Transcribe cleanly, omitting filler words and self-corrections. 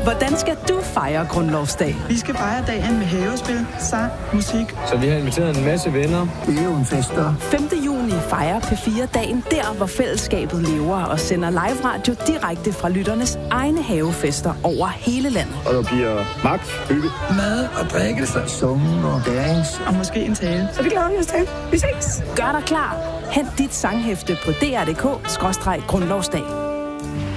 Hvordan skal du fejre grundlovsdag? Vi skal fejre dagen med havespil, sang, musik. Så vi har inviteret en masse venner. Fester. 5. juni fejrer P4 dagen der, hvor fællesskabet lever og sender live radio direkte fra lytternes egne havefester over hele landet. Og der bliver magt, hygge, Mad og drikkelse. Summen og dance. Og måske en tale. Så det glæder vi os til. Vi ses. Gør dig klar. Hent dit sanghæfte på dr.dk/grundlovsdag.